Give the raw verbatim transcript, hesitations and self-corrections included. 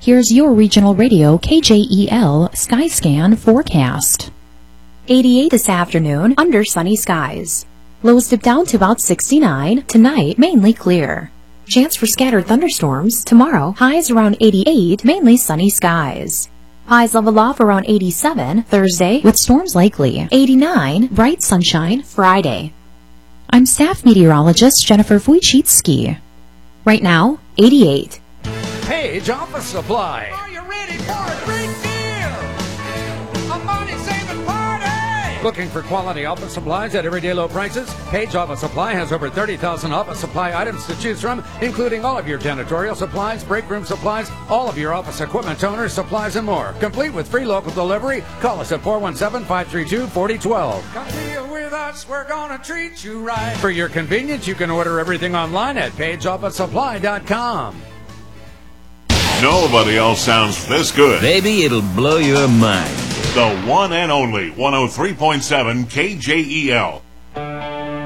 Here's your regional radio K J E L Skyscan forecast. eighty-eight this afternoon under sunny skies. Lows dip down to about sixty-nine. Tonight, mainly clear. Chance for scattered thunderstorms. Tomorrow, highs around eighty-eight, mainly sunny skies. Highs level off around eighty-seven. Thursday, with storms likely. eighty-nine, bright sunshine. Friday. I'm staff meteorologist Jennifer Wojcicki. Right now, eighty-eight. Page Office Supply. Are you ready for a great deal? A money-saving party! Looking for quality office supplies at everyday low prices? Page Office Supply has over thirty thousand office supply items to choose from, including all of your janitorial supplies, break room supplies, all of your office equipment, toners, supplies, and more. Complete with free local delivery. Call us at four one seven, five three two, four zero one two. Come deal with us, we're gonna treat you right. For your convenience, you can order everything online at page office supply dot com. Nobody else sounds this good. Baby, it'll blow your mind. The one and only one oh three point seven K J E L.